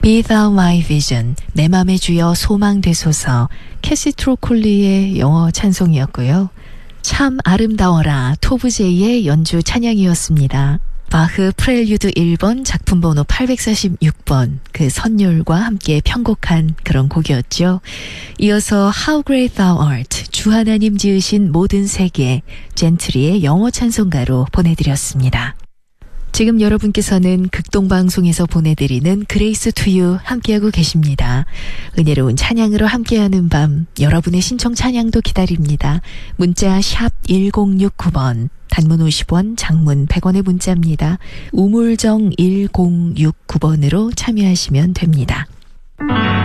Be Thou My Vision, 내 맘의 주여 소망되소서, 캐시 트로콜리의 영어 찬송이었고요. 참 아름다워라, 토브제이의 연주 찬양이었습니다. 바흐 프렐류드 1번 작품 번호 846번, 그 선율과 함께 편곡한 그런 곡이었죠. 이어서 How Great Thou Art, 주 하나님 지으신 모든 세계, 젠트리의 영어 찬송가로 보내드렸습니다. 지금 여러분께서는 극동방송에서 보내드리는 그레이스 투유 함께하고 계십니다. 은혜로운 찬양으로 함께하는 밤, 여러분의 신청 찬양도 기다립니다. 문자 샵 1069번, 단문 50원, 장문 100원의 문자입니다. 우물정 1069번으로 참여하시면 됩니다.